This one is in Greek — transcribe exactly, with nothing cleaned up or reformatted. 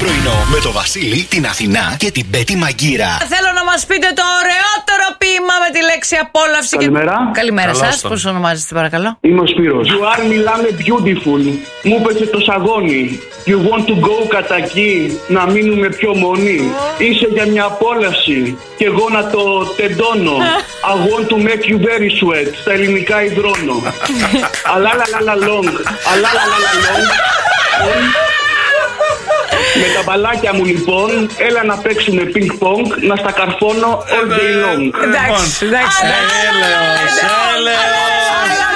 πρωινό με το Βασίλη, την Αθηνά και την Πέτη Μαγκύρα. Θέλω να μας πείτε το ωραιότερο ποίημα με τη λέξη απόλαυση. Καλημέρα. Και... Καλημέρα σας. τον. Πώς ονομάζεστε, παρακαλώ? Είμαι ο Σπύρος. You are μιλάμε beautiful. Μου πέσε το σαγόνι. You want to go κατά εκεί. Να μείνουμε πιο μόνοι. Είσαι για μια απόλαυση. Και εγώ να το τεντώνω. I want to make you very sweat. Στα ελληνικά υδρώνω. Αλάλαλαλα long. Αλάλαλαλα long. Με τα μπαλάκια μου λοιπόν, έλα να παίξουμε ping pong, να στα καρφώνω all day long. Εντάξει, εντάξει. Έλεος, έλεος.